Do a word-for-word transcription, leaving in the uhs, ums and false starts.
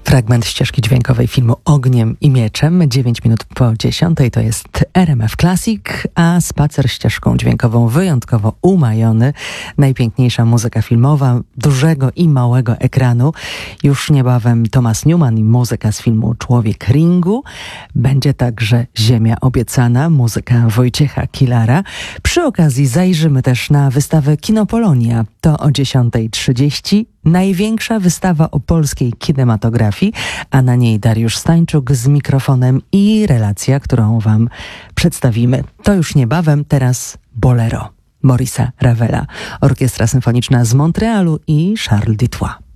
Fragment ścieżki dźwiękowej filmu Ogniem i Mieczem. dziewięć minut po dziesiątej to jest R M F Classic, a spacer ścieżką dźwiękową wyjątkowo umajony. Najpiękniejsza muzyka filmowa, dużego i małego ekranu. Już niebawem Thomas Newman i muzyka z filmu Człowiek Ringu. Będzie także Ziemia Obiecana, muzyka Wojciecha Kilara. Przy okazji zajrzymy też na wystawę Kinopolonia. To o dziesiąta trzydzieści. Największa wystawa o polskiej kinematografii, a na niej Dariusz Stańczuk z mikrofonem i relacja, którą wam przedstawimy. To już niebawem, teraz Bolero Maurice'a Ravela, Orkiestra Symfoniczna z Montrealu i Charles Dutoit.